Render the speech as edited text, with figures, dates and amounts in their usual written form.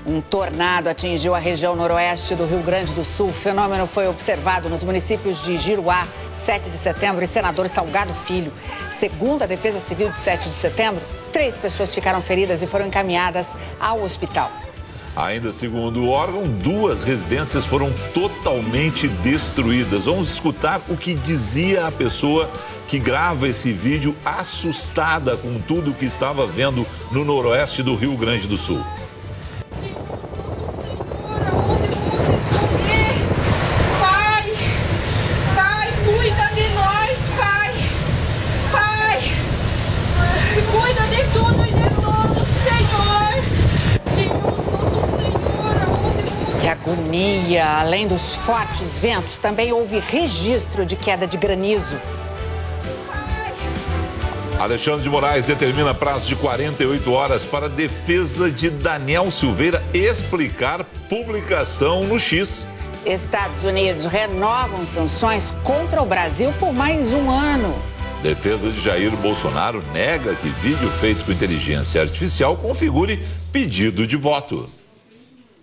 Um tornado atingiu a região noroeste do Rio Grande do Sul. O fenômeno foi observado nos municípios de Giruá, 7 de setembro, e Senador Salgado Filho. Segundo a Defesa Civil de 7 de setembro, 3 pessoas ficaram feridas e foram encaminhadas ao hospital. Ainda segundo o órgão, 2 residências foram totalmente destruídas. Vamos escutar o que dizia a pessoa que grava esse vídeo assustada com tudo que estava vendo no noroeste do Rio Grande do Sul. Cuida de tudo e de todos, Senhor. Deus, nosso Senhor, aonde vamos... Que agonia! Além dos fortes ventos, também houve registro de queda de granizo. Alexandre de Moraes determina prazo de 48 horas para a defesa de Daniel Silveira explicar publicação no X. Estados Unidos renovam sanções contra o Brasil por mais um ano. Defesa de Jair Bolsonaro nega que vídeo feito com inteligência artificial configure pedido de voto.